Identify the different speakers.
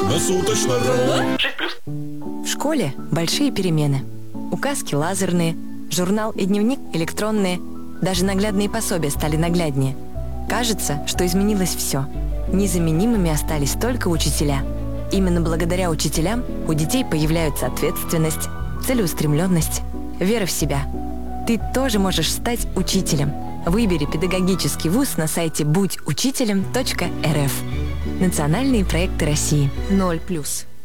Speaker 1: Круглосуточно.
Speaker 2: В школе большие перемены. Указки лазерные, журнал и дневник электронные, даже наглядные пособия стали нагляднее. Кажется, что изменилось все. Незаменимыми остались только учителя. Именно благодаря учителям у детей появляются ответственность, целеустремленность, вера в себя. Ты тоже можешь стать учителем. Выбери педагогический вуз на сайте будьучителем.рф. Национальные проекты России.
Speaker 3: 0+.